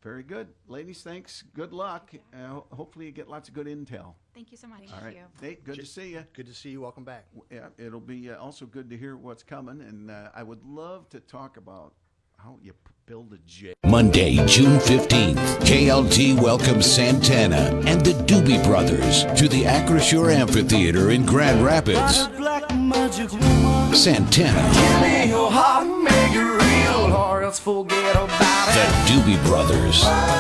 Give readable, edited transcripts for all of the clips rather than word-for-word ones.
Very good. Ladies, thanks. Good luck. Hopefully you get lots of good intel. Thank you so much. All right. Thank you. Nate, good to see you. Good to see you. Welcome back. Yeah, it'll be also good to hear what's coming, and I would love to talk about how you build a jail. Monday, June 15th, KLT welcomes Santana and the Doobie Brothers to the Acrisure Amphitheater in Grand Rapids. Santana, the Doobie Brothers.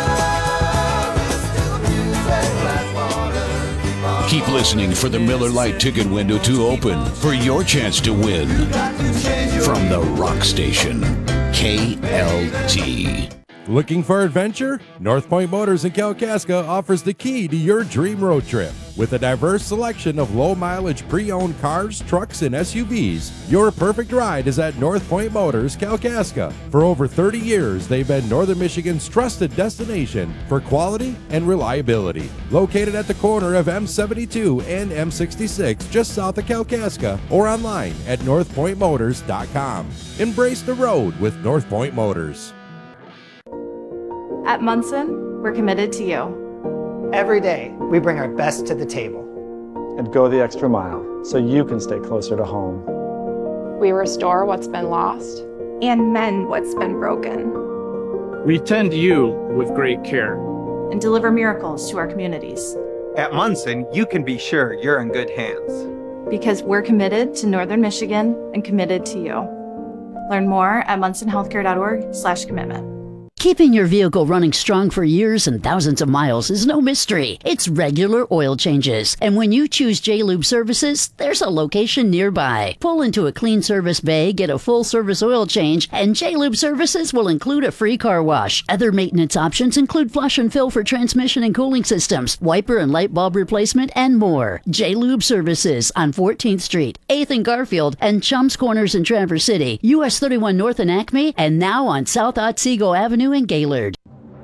Keep listening for the Miller Lite ticket window to open for your chance to win. From the rock station, KLT. Looking for adventure? North Point Motors in Kalkaska offers the key to your dream road trip. With a diverse selection of low-mileage pre-owned cars, trucks, and SUVs, your perfect ride is at North Point Motors, Kalkaska. For over 30 years, they've been Northern Michigan's trusted destination for quality and reliability. Located at the corner of M72 and M66, just south of Kalkaska, or online at northpointmotors.com. Embrace the road with North Point Motors. At Munson, we're committed to you. Every day, we bring our best to the table. And go the extra mile so you can stay closer to home. We restore what's been lost And mend what's been broken. We tend you with great care. And deliver miracles to our communities. At Munson, you can be sure you're in good hands. Because we're committed to Northern Michigan and committed to you. Learn more at munsonhealthcare.org/commitment. Keeping your vehicle running strong for years and thousands of miles is no mystery. It's regular oil changes. And when you choose J-Lube Services, there's a location nearby. Pull into a clean service bay, get a full service oil change, and J-Lube Services will include a free car wash. Other maintenance options include flush and fill for transmission and cooling systems, wiper and light bulb replacement, and more. J-Lube Services on 14th Street, 8th and Garfield, and Chums Corners in Traverse City, US 31 North in Acme, and now on South Otsego Avenue in Gaylord.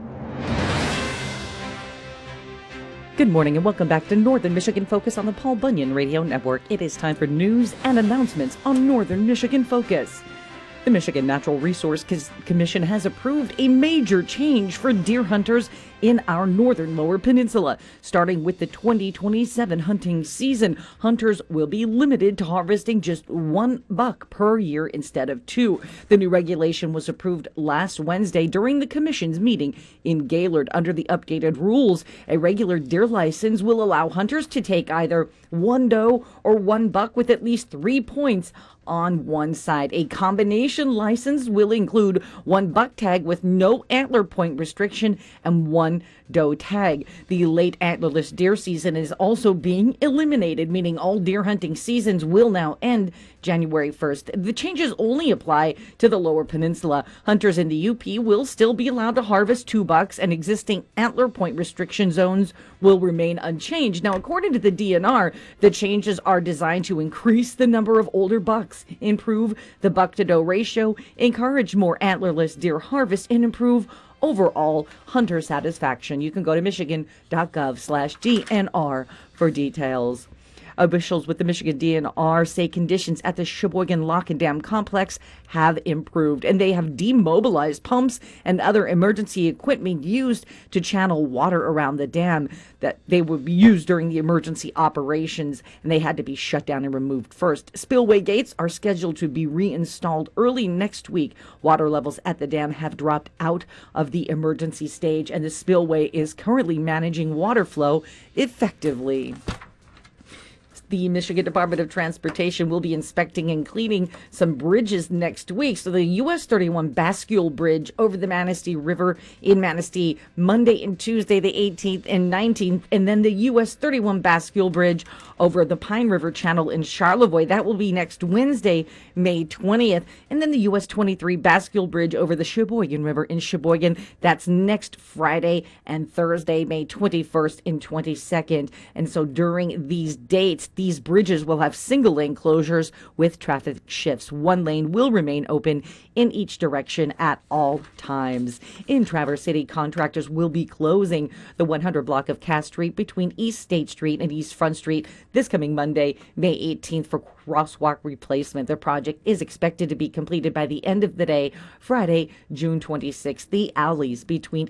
Good morning and welcome back to Northern Michigan Focus on the Paul Bunyan Radio Network. It is time for news and announcements on Northern Michigan Focus. The Michigan Natural Resource Commission has approved a major change for deer hunters in our northern Lower Peninsula. Starting with the 2027 hunting season, hunters will be limited to harvesting just one buck per year instead of two. The new regulation was approved last Wednesday during the commission's meeting in Gaylord. Under the updated rules, a regular deer license will allow hunters to take either one doe or one buck with at least 3 points on one side. A combination license will include one buck tag with no antler point restriction and one doe tag. The late antlerless deer season is also being eliminated, meaning all deer hunting seasons will now end January 1st. The changes only apply to the Lower Peninsula. Hunters in the UP will still be allowed to harvest 2 bucks, and existing antler point restriction zones will remain unchanged. Now, according to the DNR, the changes are designed to increase the number of older bucks, improve the buck-to-doe ratio, encourage more antlerless deer harvest, and improve overall hunter satisfaction. You can go to michigan.gov/DNR for details. Officials with the Michigan DNR say conditions at the Sheboygan Lock and Dam complex have improved, and they have demobilized pumps and other emergency equipment used to channel water around the dam that they would be used during the emergency operations, and they had to be shut down and removed first. Spillway gates are scheduled to be reinstalled early next week. Water levels at the dam have dropped out of the emergency stage, and the spillway is currently managing water flow effectively. The Michigan Department of Transportation will be inspecting and cleaning some bridges next week. So the US 31 Bascule Bridge over the Manistee River in Manistee, Monday and Tuesday, the 18th and 19th. And then the US 31 Bascule Bridge over the Pine River Channel in Charlevoix. That will be next Wednesday, May 20th. And then the US 23 Bascule Bridge over the Sheboygan River in Sheboygan. That's next Friday and Thursday, May 21st and 22nd. And so during these dates, these bridges will have single lane closures with traffic shifts. One lane will remain open in each direction at all times. In Traverse City, contractors will be closing the 100 block of Cass Street between East State Street and East Front Street this coming Monday, May 18th for crosswalk replacement. The project is expected to be completed by the end of the day, Friday, June 26th. The alleys between